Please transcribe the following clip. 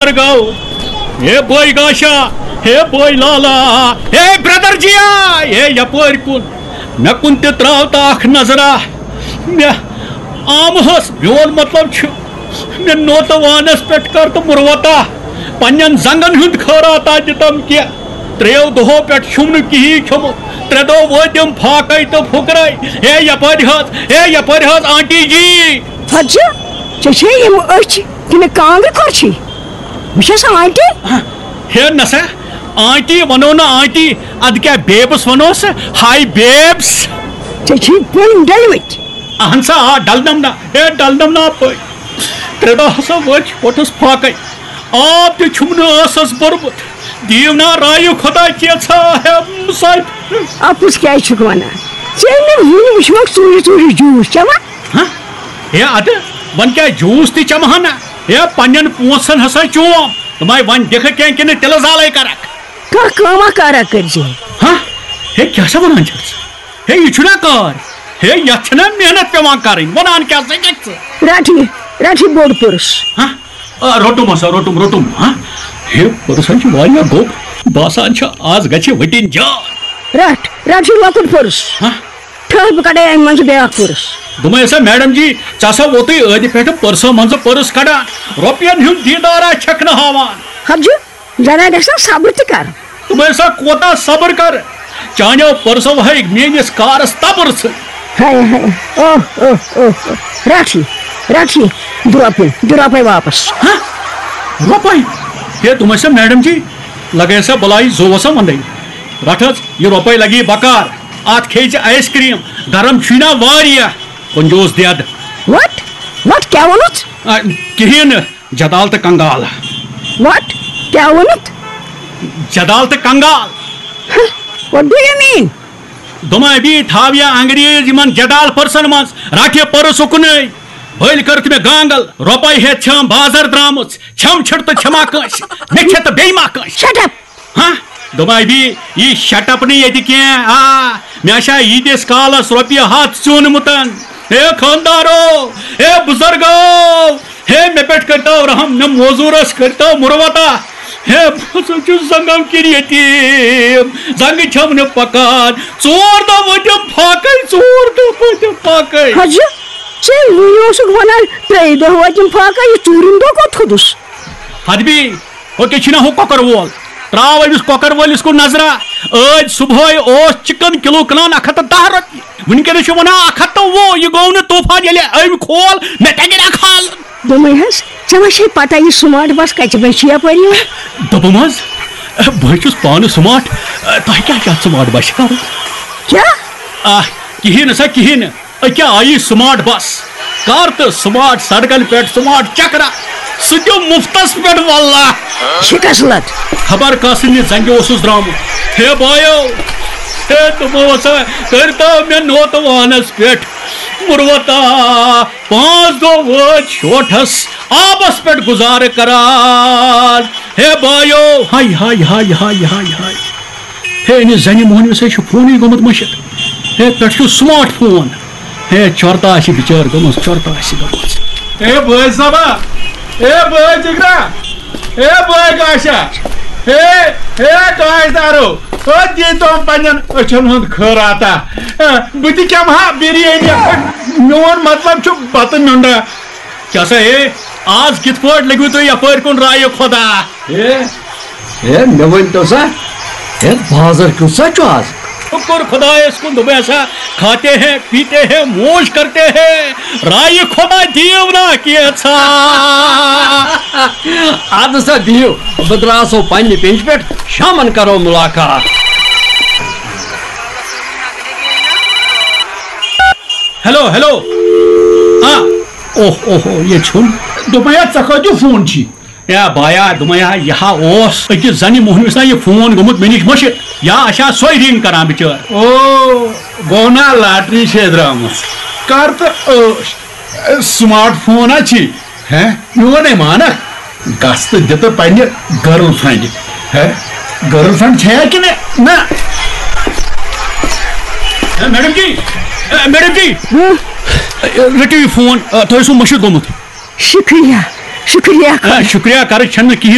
بزرگو ہے بھائی گاشا ہے بھائی لالا ہے برادر جیا ہے یپور کن مے کن تہ تراو تا اخ نظرہ مے آم ہس میون مطلب مے نوت وانس پہ کر تو مروتا پنن زنگن ہند خیراتا دتم کی 3 دہو پہ چھم کہین کھمت 3 دہ وتم پھاکے تو پھکرے ہے یپر حض آنٹی جی یم اچھ کہ کانگر کھچی بس آنٹی ہے نسا آنٹی ونو نا آنٹی اد کیا بیبس ونوس ہائی بیبس بن ڈلوت اہن سا آ ڈلنم نا ہے ڈلنم نا پہ 3 دہ ہسا وچ وٹس پھاکے آب تہ چھم نسس برمت دیونا رائے خدا کیسا ہے مسائب اپس کیا ونان وچمک ژوری ژوری جوس چوان ہے اد ون کیا جوس تہ چمہا نا ہے پنن پونسن ہسا چوم دمائی ون دکھ کی کن تل زالے کرک کما کرا کرجی ہاں ہے کیا سا ونان چھس ہے یہ چھنا کار ہے یتھ چھنا محنت پیوان کرن ونان کیا سا رٹھی بوڑ پرس ہاں روٹم ہسا روٹم ہاں ہے پرسن چھ واریاہ گوب باسان چھ آز گچھ وٹین جان رٹ لکٹ پرس ہاں بہ کڑے ام من بیاا پرس دمے سا میڈم جی ژا ووت عد پہ پرسو من پرس کڑان روپین ہند دیدارا چھک نہ ہاوان حبجو زنا گھس صبر تہ کر دمے سا کوتا صبر کر چانو پرسو ہے میانس کارس تبر ہائے اوہ اوہ اوہ رٹھی روپے واپس ہاں روپے یہ تم سا میڈم جی لگے سا بلائی زو سا مندے رٹ یہ روپے لگی بکار ات کھیچ آئس کریم گرم چھنا واریاہ کنجوس دید وٹ کیا ونت کہین جدال تو کنگال وٹ کیا ونت جدال تو کنگال what do you mean دمائی بھی تھاویا انگریز یمن جدال پرسن مز رٹھ پرس اکن بل کرت میں گانگل روپے ہے چھم بازر درامت چھم چھٹ تو چھما کنس مے چھ تو بیما کنس شٹ اپ ہاں دمائی بھی یہ شٹ اپ نہیں یہ کی مے عیدس کالس روپیہ ہاتھ چونمتن ہے خاندارو ہے بزرگو ہے مے پہ کرتا رحم مے موزورس کرتا مروتا ہے زنگم کن یتیم زنگ چھم نہ پکان 4 دہ وتم پھاکے 4 دہ وتم پھاکے ونان 3 دہ وتم پھاکے یہ 4م دہ کو تھدس حد بھی وہ کیا ہو کۄکر وول تراو امس کۄکر وٲلِس کُن نظرہ آج صبح اوس چکن کلو کٕنان 110 رۄپیہِ ونکیٚنس چھُ ونان 120 یہ گوٚو نہٕ طوفان ییٚلہِ أمۍ کھول مےٚ تگہِ کھال دوٚپمَے حظ ژےٚ ما چھے پتہ یہ سمارٹ بس کتہِ بجہِ چھِ یپٲرۍ یِوان دوٚپُم حظ بہٕ چھُس پانہٕ سمارٹ تۄہہِ کیٛاہ چھُ اتھ سمارٹ بسہِ کرُن کیٛاہ کہیٖنۍ نہٕ سا کہیٖنۍ نہٕ أکیٛاہ آیی سمارٹ بس کر تہٕ سمارٹ سڑکن پٮ۪ٹھ سمارٹ چکرا سُہ دیو مفتس پٮ۪ٹھ واللہ شکست لد خبر کاسنہِ زنگہِ اوسُس درامُت ہے بایو ہے تمو ہسا کرتا مے نوت وانس پٮ۪ٹھ مروتا 5 دۄہ وٲتۍ شوٹھس آبس پٮ۪ٹھ گزارٕ کران ہے بایو ہاے ہاے ہاے ہاے ہاے ہاے ہے أمِس زنہِ موہنوِس ہے چھُ فونٕے گوٚمُت مٔشِتھ ہے پٮ۪ٹھ چھُ سمارٹ فون ہے چورتا آسہِ بِچٲر گٔمٕژ چورتا آسہِ گٔمٕژ ہے بٲے صٲبا ہے بٲے جگرا ہے بٲے گاشا ہے کاشدارو دی تم پنن اچھن ہند خیراتا بہٕ تہِ کھٮ۪مہٕ ہا بِریانی میون مطلب چھُ بتہٕ میونڈا کیٛاہ سا ہے آز کِتھ پٲٹھۍ لٔگِو تُہۍ یپٲرۍ کُن رایہِ خۄدا ہے مےٚ ؤنۍتو سا ہے بازر کیُتھ چھُ آز شکر خدایس کن دوٚپمَے ہسا کھاتے ہیں پیتے ہیں موج کرتے ہیں رایہِ خۄدا دیو نا کینٛژھا اد سا دیو بہٕ درٛاسو پننہِ پینٛجہِ پٮ۪ٹھ شامن کرو مُلاقات ہیلو ہیلو اوہ اوہ یہ چھُن دوٚپمَے ہا ژےٚ کۭتیُو فون چھی یا بایا دوٚپمَے ہا یہِ ہا اوس أکِس زنہِ موہنوِس نا یہِ فون گوٚمُت مےٚ نِش مٔشِتھ یا اچھا سۄے رِنٛگ کران بِچٲر او گوٚو نا لاٹری چھے درٛامٕژ کر تہٕ ٲش سمارٹ فون ہا چھی ہے میونے مانکھ گژھ تہٕ دِ تہٕ پننہِ گٔرل فرٛینٛڈِ ہے گٔرل فرٛینٛڈ چھےٚ کِنہٕ نہ میڈم جی رٔٹِو یہِ فون تۄہہِ اوسوٕ مٔشِتھ گوٚمُت شکریہ شکریہ کرٕچ چھنہٕ کِہیٖنۍ